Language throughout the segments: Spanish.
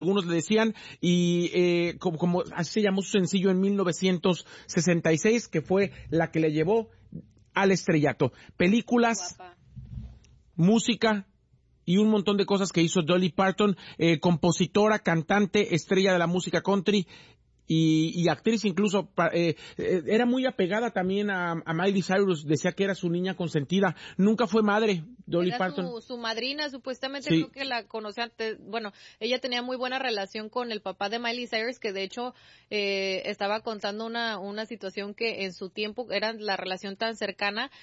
algunos le decían, y como así se llamó su sencillo en 1966, que fue la que le llevó al estrellato. Películas, guapa. Música y un montón de cosas que hizo Dolly Parton, compositora, cantante, estrella de la música country y actriz incluso. Era muy apegada también a Miley Cyrus, decía que era su niña consentida. Nunca fue madre, Dolly Era Parton. su madrina, supuestamente. Sí. Creo que la conocía antes. Bueno, ella tenía muy buena relación con el papá de Miley Cyrus, que de hecho estaba contando una situación que en su tiempo era la relación tan cercana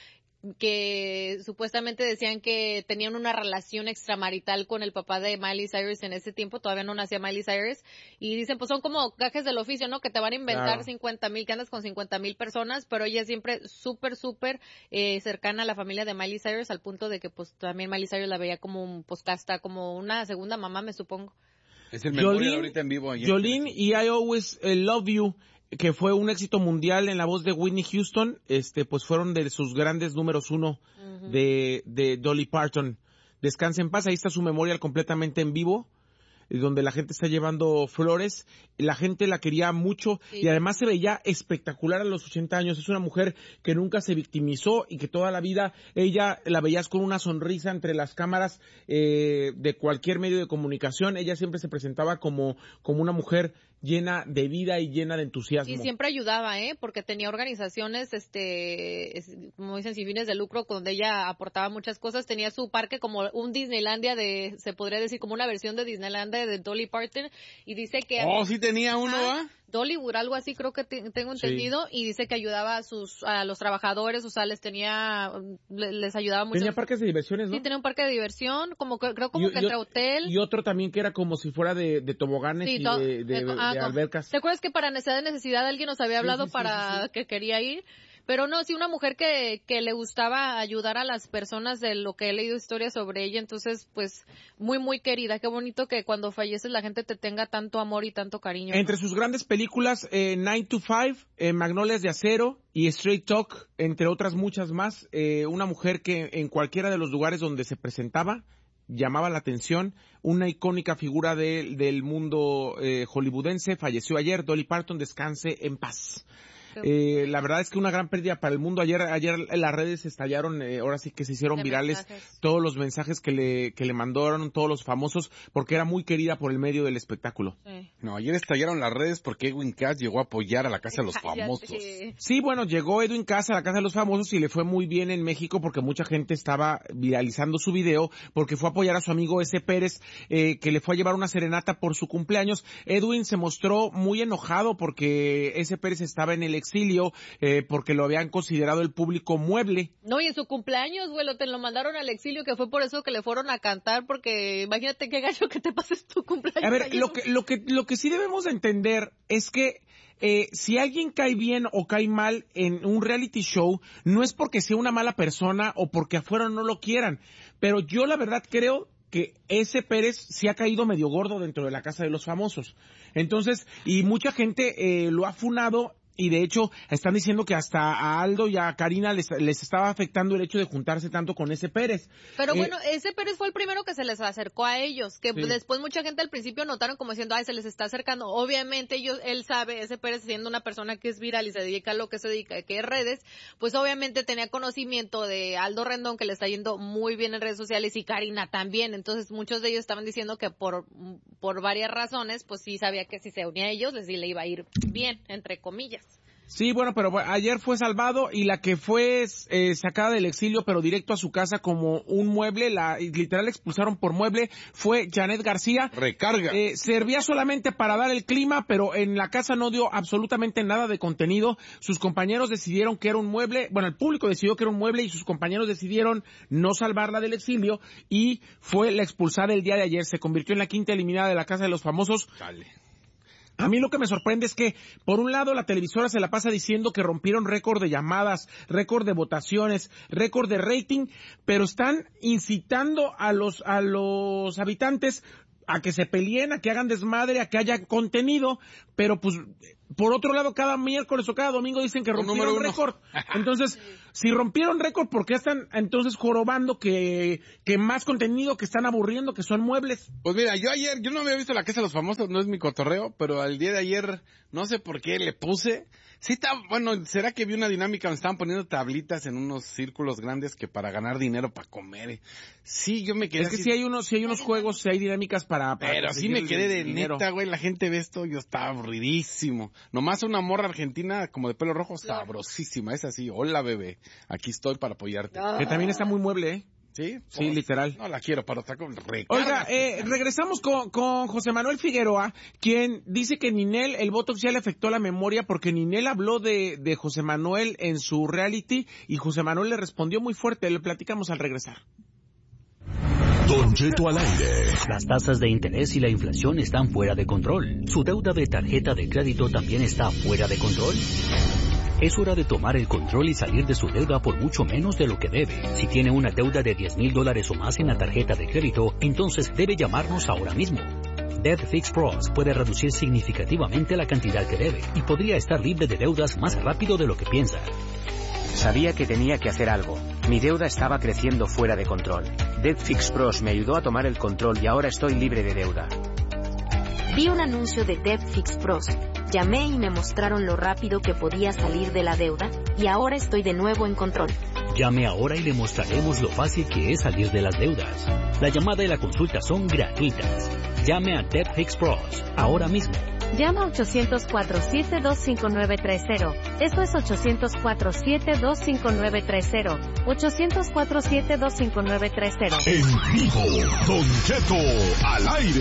que supuestamente decían que tenían una relación extramarital con el papá de Miley Cyrus en ese tiempo, todavía no nacía Miley Cyrus, y dicen, pues son como gajes del oficio, ¿no? Que te van a inventar Claro. 50,000, que andas con 50,000 personas, pero ella siempre súper cercana a la familia de Miley Cyrus, al punto de que pues también Miley Cyrus la veía como pues hasta como una segunda mamá, me supongo. Es el Memorial ahorita en vivo. Jolene y I Always Love You, que fue un éxito mundial en la voz de Whitney Houston, pues fueron de sus grandes números uno de Dolly Parton. Descanse en paz, ahí está su Memorial completamente en vivo, donde la gente está llevando flores, la gente la quería mucho, sí. Y además se veía espectacular a los 80 años, es una mujer que nunca se victimizó y que toda la vida ella la veías con una sonrisa entre las cámaras de cualquier medio de comunicación, ella siempre se presentaba como una mujer llena de vida y llena de entusiasmo. Y siempre ayudaba, porque tenía organizaciones, como dicen, sin fines de lucro, donde ella aportaba muchas cosas, tenía su parque como un Disneylandia se podría decir como una versión de Disneylandia de Dolly Parton, y dice que... Oh, sí tenía uno, ¿ah? Dollywood, algo así creo que tengo entendido, sí. Y dice que ayudaba a los trabajadores, o sea, les ayudaba mucho. Tenía parques de diversiones, ¿no? Sí, tenía un parque de diversión, creo que entre hotel. Y otro también que era como si fuera de toboganes, sí, y de albercas. ¿Te acuerdas que para necesidad alguien nos había hablado sí. que quería ir? Pero no, sí, una mujer que le gustaba ayudar a las personas, de lo que he leído historias sobre ella, entonces, pues, muy, muy querida. Qué bonito que cuando falleces la gente te tenga tanto amor y tanto cariño. Entre sus grandes películas, 9 to 5, Magnolias de Acero y Straight Talk, entre otras muchas más, una mujer que en cualquiera de los lugares donde se presentaba, llamaba la atención, una icónica figura del mundo hollywoodense, falleció ayer. Dolly Parton, descanse en paz. La verdad es que una gran pérdida para el mundo. Ayer las redes estallaron, ahora sí que se hicieron virales todos los mensajes que le mandaron todos los famosos, porque era muy querida por el medio del espectáculo. Sí. No, ayer estallaron las redes porque Edwin Cass llegó a apoyar a la Casa de los Famosos. Sí, bueno, llegó Edwin Cass a la Casa de los Famosos y le fue muy bien en México porque mucha gente estaba viralizando su video porque fue a apoyar a su amigo S. Pérez, que le fue a llevar una serenata por su cumpleaños. Edwin se mostró muy enojado porque S. Pérez estaba en el exilio, porque lo habían considerado el público mueble. No, y en su cumpleaños, güey, te lo mandaron al exilio, que fue por eso que le fueron a cantar, porque imagínate qué gacho que te pases tu cumpleaños. A ver, lo que sí debemos de entender es que si alguien cae bien o cae mal en un reality show, no es porque sea una mala persona o porque afuera no lo quieran, pero yo la verdad creo que ese Pérez sí ha caído medio gordo dentro de la Casa de los Famosos. Entonces, y mucha gente lo ha funado. Y de hecho, están diciendo que hasta a Aldo y a Karina les estaba afectando el hecho de juntarse tanto con ese Pérez. Pero bueno, ese Pérez fue el primero que se les acercó a ellos, que sí. Después mucha gente al principio notaron como diciendo, se les está acercando. Obviamente él sabe, ese Pérez siendo una persona que es viral y se dedica a lo que se dedica, que es redes, pues obviamente tenía conocimiento de Aldo Rendón, que le está yendo muy bien en redes sociales, y Karina también. Entonces muchos de ellos estaban diciendo que por varias razones, pues sí sabía que si se unía a ellos, sí le iba a ir bien, entre comillas. Sí, bueno, pero ayer fue salvado y la que fue sacada del exilio, pero directo a su casa como un mueble, literal expulsaron por mueble, fue Janet García. Recarga. Servía solamente para dar el clima, pero en la casa no dio absolutamente nada de contenido. Sus compañeros decidieron que era un mueble, bueno, el público decidió que era un mueble y sus compañeros decidieron no salvarla del exilio y fue la expulsada el día de ayer. Se convirtió en la quinta eliminada de la Casa de los Famosos. Dale. A mí lo que me sorprende es que, por un lado, la televisora se la pasa diciendo que rompieron récord de llamadas, récord de votaciones, récord de rating, pero están incitando a los habitantes a que se peleen, a que hagan desmadre, a que haya contenido, pero pues por otro lado, cada miércoles o cada domingo dicen que rompieron récord. Entonces, si rompieron récord, ¿por qué están entonces jorobando que más contenido, que están aburriendo, que son muebles? Pues mira, yo no había visto La Casa de los Famosos, no es mi cotorreo, pero al día de ayer, no sé por qué le puse. Sí, bueno, ¿será que vi una dinámica donde estaban poniendo tablitas en unos círculos grandes que para ganar dinero para comer? Sí, yo me quedé. Es que sí hay unos juegos, sí hay dinámicas para pero sí me quedé de neta, güey, la gente ve esto, yo estaba aburridísimo. Nomás una morra argentina como de pelo rojo, sabrosísima, es así, hola bebé, aquí estoy para apoyarte. Que también está muy mueble, ¿eh? Sí, sí, literal. No la quiero para otra cosa. Oiga, regresamos con José Manuel Figueroa, quien dice que Ninel, el Botox ya le afectó la memoria porque Ninel habló de José Manuel en su reality y José Manuel le respondió muy fuerte. Le platicamos al regresar. Don Cheto al aire. Las tasas de interés y la inflación están fuera de control. ¿Su deuda de tarjeta de crédito también está fuera de control? Es hora de tomar el control y salir de su deuda por mucho menos de lo que debe. Si tiene una deuda de $10,000 o más en la tarjeta de crédito, entonces debe llamarnos ahora mismo. Debt Fix Pros puede reducir significativamente la cantidad que debe y podría estar libre de deudas más rápido de lo que piensa. Sabía que tenía que hacer algo. Mi deuda estaba creciendo fuera de control. Debt Fix Pros me ayudó a tomar el control y ahora estoy libre de deuda. Vi un anuncio de Debt Fix Pros. Llamé y me mostraron lo rápido que podía salir de la deuda y ahora estoy de nuevo en control. Llame ahora y le mostraremos lo fácil que es salir de las deudas. La llamada y la consulta son gratuitas. Llame a Debt Fix Pros ahora mismo. Llama 800-472-5930. Eso es 800-472-5930. 800-472-5930. En vivo, Don Cheto al aire.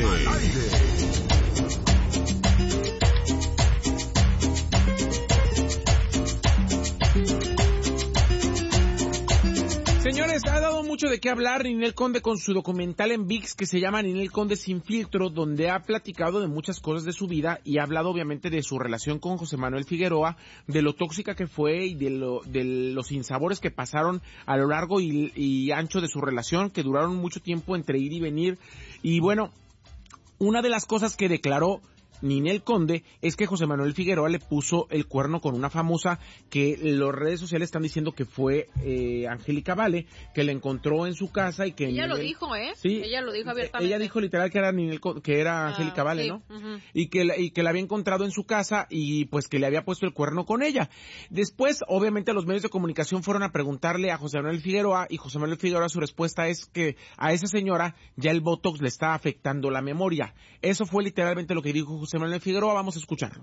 Señores, ha dado mucho de qué hablar Ninel Conde con su documental en ViX que se llama Ninel Conde Sin Filtro, donde ha platicado de muchas cosas de su vida y ha hablado obviamente de su relación con José Manuel Figueroa, de lo tóxica que fue y de los sinsabores que pasaron a lo largo y ancho de su relación, que duraron mucho tiempo entre ir y venir. Y bueno, una de las cosas que declaró Ninel Conde es que José Manuel Figueroa le puso el cuerno con una famosa que las redes sociales están diciendo que fue Angélica Vale, que la encontró en su casa y que ella Ninel, lo dijo, sí, ella lo dijo abiertamente. Ella dijo literal que era que era Angélica Vale, sí. ¿no? Uh-huh. Y que la había encontrado en su casa y pues que le había puesto el cuerno con ella. Después, obviamente, los medios de comunicación fueron a preguntarle a José Manuel Figueroa y José Manuel Figueroa su respuesta es que a esa señora ya el Botox le está afectando la memoria. Eso fue literalmente lo que dijo José Manuel Figueroa. Vamos a escucharlo.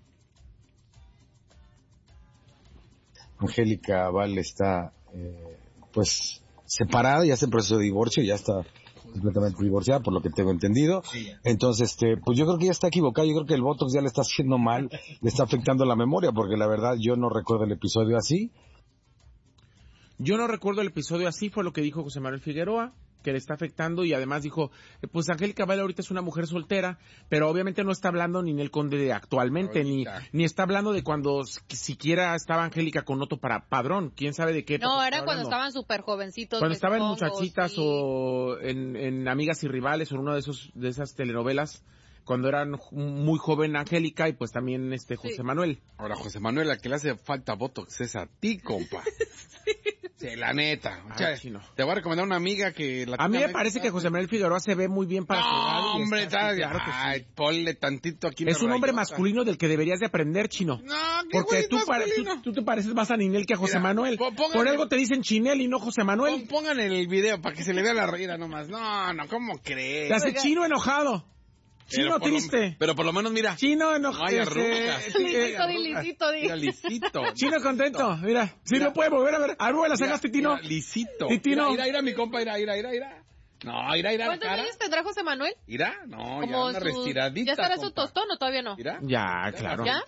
Angélica Vale está pues separada, ya está en proceso de divorcio, ya está completamente divorciada por lo que tengo entendido. Entonces, pues yo creo que ya está equivocada, yo creo que el Botox ya le está haciendo mal, le está afectando la memoria, porque la verdad yo no recuerdo el episodio así. Yo no recuerdo el episodio así, fue lo que dijo José Manuel Figueroa, que le está afectando, y además dijo, pues Angélica Vale ahorita es una mujer soltera, pero obviamente no está hablando Ninel Conde de actualmente, ni está hablando de cuando siquiera estaba Angélica con Otto Padrón, quién sabe de qué. No, era cuando estaban súper jovencitos. Cuando estaban en hongos, Muchachitas, sí. o en Amigas y Rivales, o en una de esas telenovelas, cuando eran muy joven Angélica y pues también José Manuel. Ahora, José Manuel, a que le hace falta Botox es a ti, compa. Sí, la neta. O sea, te voy a recomendar una amiga que la a mí me parece que José Manuel Figueroa se ve muy bien para su edad. No, hombre, ay, ponle tantito aquí. Es un hombre masculino del que deberías de aprender, Chino. No, porque tú te pareces más a Ninel que a José Manuel. Por algo te dicen Chinel y no José Manuel. Pongan el video para que se le vea la reída nomás. No, ¿cómo crees? Te hace Chino enojado. Chino triste. Pero por lo menos, mira. Chino enojado. Lisito. Chino contento, mira. Sí, no puede volver a ver. A ver, la sacaste, Tino. Lisito. Tino. Mira, mi compa, mira. No, mira. ¿Cuántos años tendrá José Manuel? Mira, no, ya una restiradita. ¿Ya estará su tostón o todavía no? Mira. Ya, claro. ¿Ya?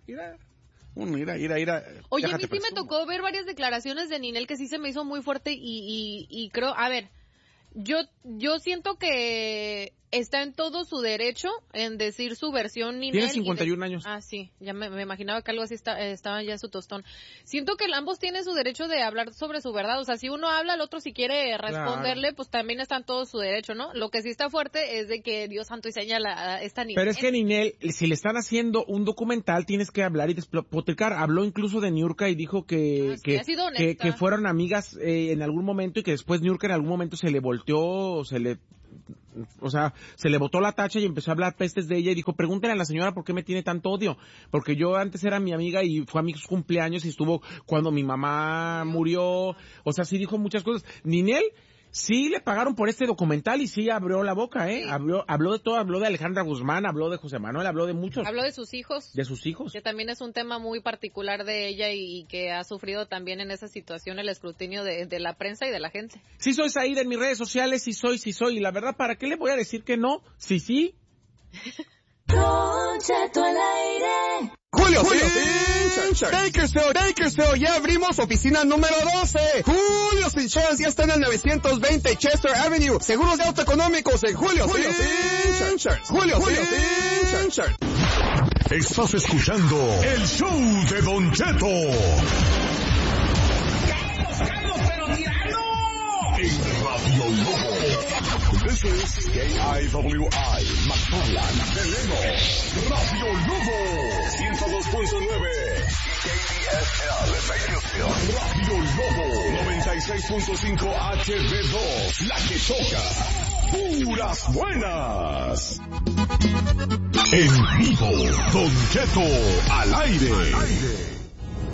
Mira. Oye, a mí sí me tocó ver varias declaraciones de Ninel que sí se me hizo muy fuerte y creo, a ver, yo siento que está en todo su derecho en decir su versión. Tiene 51 años. Ah, sí, ya me imaginaba que algo así estaba ya en su tostón. Siento que ambos tienen su derecho de hablar sobre su verdad, o sea, si uno habla, el otro si quiere responderle, pues también está en todo su derecho, ¿no? Lo que sí está fuerte es de que Dios santo y señala a esta Ninel. Pero es que Ninel, si le están haciendo un documental, tienes que hablar y despotricar. Habló incluso de Niurka y dijo que fueron amigas en algún momento y que después Niurka en algún momento se le volteó, se le botó la tacha y empezó a hablar pestes de ella y dijo, pregúntenle a la señora por qué me tiene tanto odio, porque yo antes era mi amiga y fue a mis cumpleaños y estuvo cuando mi mamá murió, o sea, sí dijo muchas cosas. Ninel sí le pagaron por este documental y sí abrió la boca, Sí. Habló de todo, habló de Alejandra Guzmán, habló de José Manuel, habló de muchos. Habló de sus hijos. De sus hijos. Que también es un tema muy particular de ella y que ha sufrido también en esa situación el escrutinio de la prensa y de la gente. Sí soy Saída en mis redes sociales, sí soy. Y la verdad, ¿para qué le voy a decir que no? Sí. Don Cheto al aire. Julio Bakersfield, ya abrimos oficina número 12. Julio Insurance ya está en el 920 Chester Avenue. Seguros de auto económicos en Julio Insurance. Estás escuchando el show de Don Cheto. ¡Carlos, pero tirano! En Radio Lobo. This is KIWI, McFarland, Deleno. Radio Lobo. 102.9. KDSL, Bakersfield. Radio Lobo. 96.5 HD2. La que toca. Puras buenas. En vivo, Don Cheto al aire.